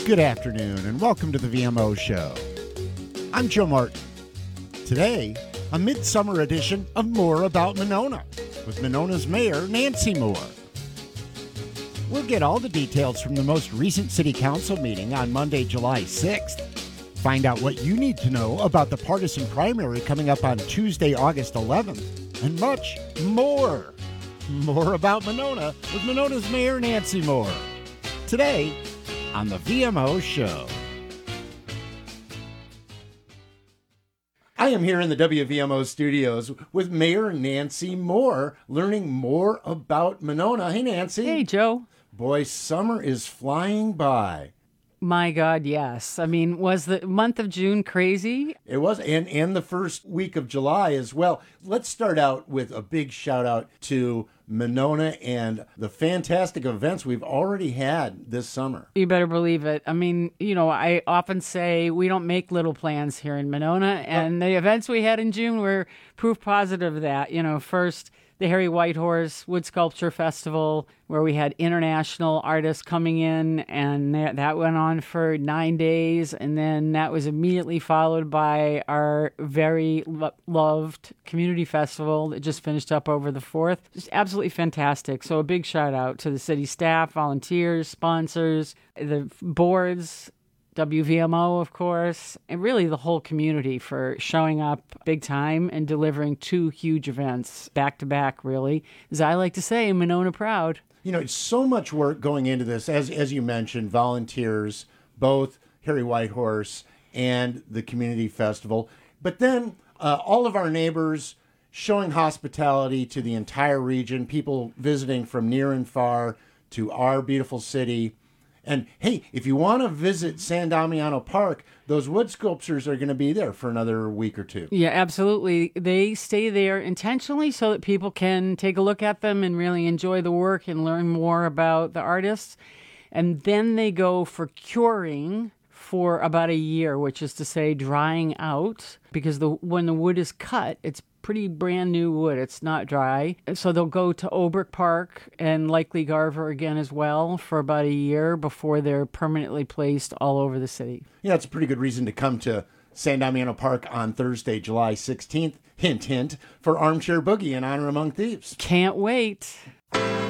Good afternoon and welcome to the VMO Show. I'm Joe Martin. Today, a midsummer edition of More About Monona with Monona's Mayor, Nancy Moore. We'll get all the details from the most recent City Council meeting on Monday, July 6th. Find out what you need to know about the partisan primary coming up on Tuesday, August 11th, and much more. More About Monona with Monona's Mayor, Nancy Moore. Today, on the VMO Show. I am here in the WVMO studios with Mayor Nancy Moore, learning more about Monona. Hey, Nancy. Hey, Joe. Boy, summer is flying by. My God, yes. I mean, was the month of June crazy? It was, and the first week of July as well. Let's start out with a big shout out to Monona and the fantastic events we've already had this summer. You better believe it. I mean, I often say we don't make little plans here in Monona, and the events we had in June were proof positive of that. First, the Harry Whitehorse Wood Sculpture Festival, where we had international artists coming in, and that went on for 9 days. And then that was immediately followed by our very loved community festival that just finished up over the 4th. Just absolutely fantastic. So a big shout out to the city staff, volunteers, sponsors, the boards, WVMO, of course, and really the whole community for showing up big time and delivering 2 huge events back to back, really. As I like to say, Monona proud. It's so much work going into this, as you mentioned, volunteers, both Harry Whitehorse and the community festival, but then all of our neighbors showing hospitality to the entire region, people visiting from near and far to our beautiful city. And hey, if you want to visit San Damiano Park, those wood sculptures are going to be there for another week or two. Yeah, absolutely. They stay there intentionally so that people can take a look at them and really enjoy the work and learn more about the artists. And then they go for curing for about a year, which is to say drying out, because when the wood is cut, it's pretty brand new wood. It's not dry. So they'll go to Obrick Park and likely Garver again as well for about a year before they're permanently placed all over the city. Yeah, it's a pretty good reason to come to San Damiano Park on Thursday, July 16th, hint, hint, for Armchair Boogie in Honor Among Thieves. Can't wait.